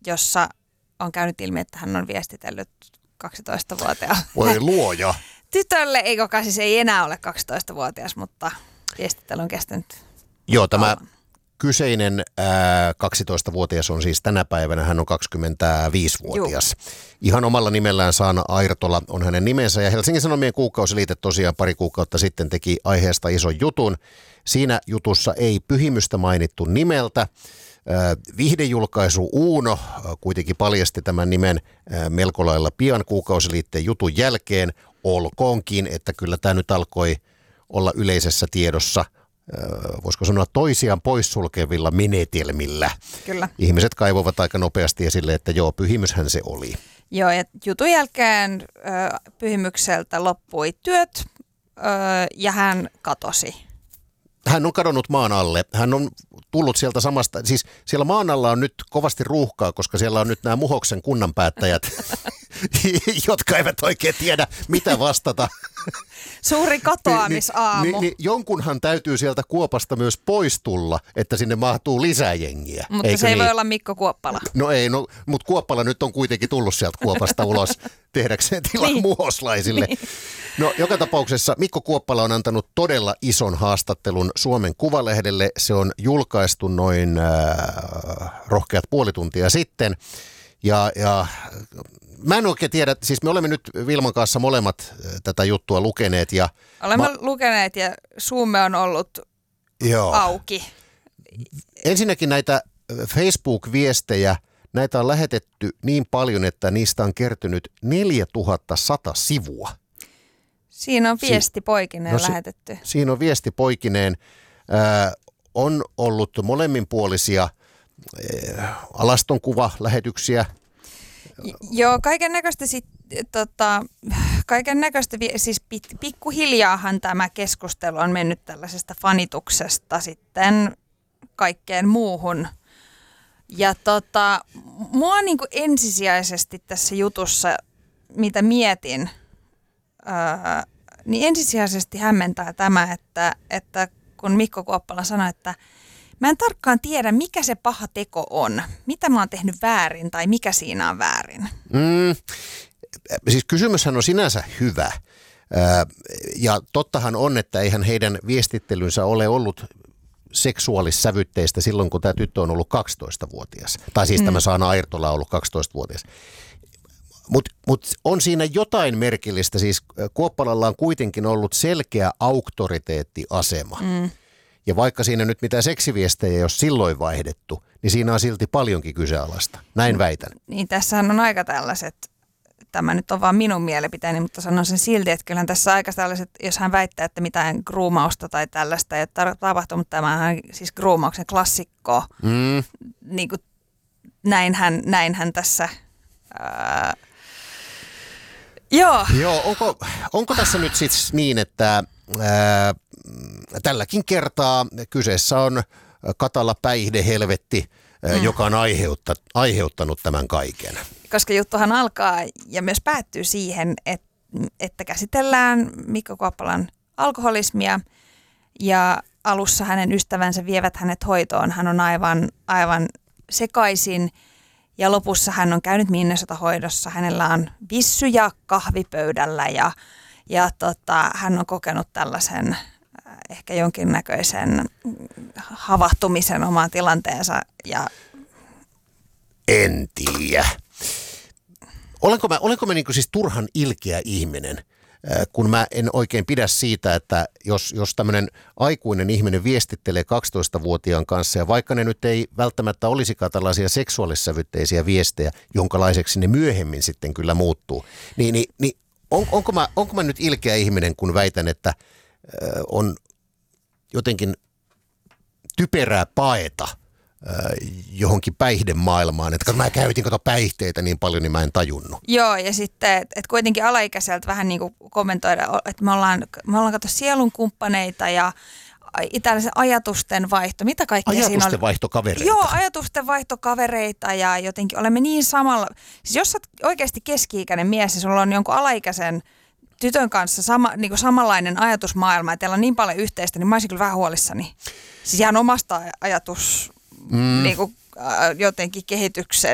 jossa on käynyt ilmi, että hän on viestitellyt 12-vuotiaalle. Voi luoja. Tytölle, joka siis ei enää ole 12-vuotias, mutta viestittely on kestänyt. Joo, tämä kyseinen 12-vuotias on siis tänä päivänä, hän on 25-vuotias. Juh. Ihan omalla nimellään Saana Airtola on hänen nimensä ja Helsingin Sanomien Kuukausiliite tosiaan pari kuukautta sitten teki aiheesta ison jutun. Siinä jutussa ei pyhimystä mainittu nimeltä. Viihdejulkaisu Uuno kuitenkin paljasti tämän nimen melko lailla pian Kuukausiliitteen jutun jälkeen. Olkoonkin, että kyllä tämä nyt alkoi olla yleisessä tiedossa, voisiko sanoa toisiaan poissulkevilla menetelmillä. Kyllä. Ihmiset kaivoivat aika nopeasti esille, että joo, pyhimyshän se oli. Joo, ja jutun jälkeen pyhimykseltä loppui työt ja hän katosi. Hän on kadonnut maan alle. Hän on tullut sieltä samasta, siis siellä maan alla on nyt kovasti ruuhkaa, koska siellä on nyt nämä Muhoksen kunnanpäättäjät, jotka eivät oikein tiedä, mitä vastata. Suuri katoamisaamu. Niin, jonkunhan täytyy sieltä kuopasta myös pois tulla, että sinne mahtuu lisää jengiä. Mutta eikö se ei niin? voi olla Mikko Kuoppala. No ei, mutta Kuoppala nyt on kuitenkin tullut sieltä kuopasta ulos tehdäkseen tilaa niin. muhoslaisille. Niin. No joka tapauksessa Mikko Kuoppala on antanut todella ison haastattelun Suomen Kuvalehdelle. Se on julkaistu noin rohkeat puoli tuntia sitten. Ja mä en oikein tiedä, siis me olemme nyt Vilman kanssa molemmat tätä juttua lukeneet. Olemme lukeneet ja suumme on ollut auki. Ensinnäkin näitä Facebook-viestejä, näitä on lähetetty niin paljon, että niistä on kertynyt 4100 sivua. Siinä on viesti poikineen lähetetty. Siinä on viesti poikineen. On ollut molemminpuolisia alastonkuva-lähetyksiä. Joo, kaiken näköistä, siis pikkuhiljaahan tämä keskustelu on mennyt tällaisesta fanituksesta sitten kaikkeen muuhun. Ja mua niin kuin ensisijaisesti tässä jutussa, mitä mietin, niin ensisijaisesti hämmentää tämä, että kun Mikko Kuoppala sanoi, että mä en tarkkaan tiedä, mikä se paha teko on, mitä mä oon tehnyt väärin tai mikä siinä on väärin. Siis kysymyshän on sinänsä hyvä ja tottahan on, että eihän heidän viestittelynsä ole ollut seksuaalissävytteistä silloin, kun tämä tyttö on ollut 12-vuotias. Tai siis tämä Saana Airtola on ollut 12-vuotias. Mutta on siinä jotain merkillistä, siis Kuoppalalla on kuitenkin ollut selkeä auktoriteettiasema. Ja vaikka siinä nyt mitään seksiviestejä ei ole silloin vaihdettu, niin siinä on silti paljonkin kyseenalaista. Näin väitän. Niin tässähän on aika tällaiset, tämä nyt on vaan minun mielipiteeni, mutta sanon sen silti, että kyllähän tässä aika tällaiset, jos hän väittää, että mitään groomausta tai tällaista ei ole tapahtunut, tämähän siis groomauksen klassikko. Niin kuin, näinhän tässä... Joo, onko tässä nyt siis niin, että tälläkin kertaa kyseessä on katala päihdehelvetti, joka on aiheuttanut tämän kaiken? Koska juttuhan alkaa ja myös päättyy siihen, että käsitellään Mikko Kuoppalan alkoholismia ja alussa hänen ystävänsä vievät hänet hoitoon. Hän on aivan sekaisin. Ja lopussa hän on käynyt Minnesota-hoidossa. Hänellä on vissyjä kahvipöydällä ja hän on kokenut tällaisen ehkä jonkinnäköisen havahtumisen omaan tilanteensa. En tiedä. Olenko mä niin kuin siis turhan ilkeä ihminen, kun mä en oikein pidä siitä, että jos tämmöinen aikuinen ihminen viestittelee 12-vuotiaan kanssa, ja vaikka ne nyt ei välttämättä olisikaan tällaisia seksuaalissävytteisiä viestejä, jonkalaiseksi ne myöhemmin sitten kyllä muuttuu, niin onko mä nyt ilkeä ihminen, kun väitän, että on jotenkin typerää paeta johonkin päihdemaailmaan, että mä käytin päihteitä niin paljon, niin mä en tajunnut. Joo, ja sitten, että kuitenkin alaikäiseltä vähän niin kuin kommentoida, että me ollaan kato sielunkumppaneita ja tällaisen ajatusten vaihto. Mitä kaikkea siinä oli? Ajatusten vaihtokavereita. Joo, ajatusten vaihtokavereita ja jotenkin olemme niin samalla. Siis jos olet oikeasti keski-ikäinen mies ja sulla on jonkun alaikäisen tytön kanssa niin kuin samanlainen ajatusmaailma ja teillä on niin paljon yhteistä, niin mä olisin kyllä vähän huolissani. Siis ihan omasta ajatus niin kuin, jotenkin kehityksen